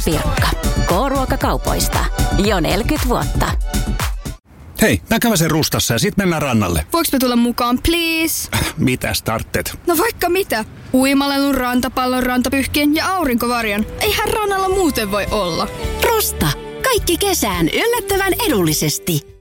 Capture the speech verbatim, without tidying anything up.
Pirkka. K-ruokakaupoista. Jo neljäkymmentä vuotta. Hei, mä käväsen Rustassa ja sit mennään rannalle. Voinko me tulla mukaan, please? Mitä starttet? No vaikka mitä. Uimalelun, rantapallon, rantapyhkien ja aurinkovarjon. Eihän rannalla muuten voi olla. Rusta. Kaikki kesään yllättävän edullisesti.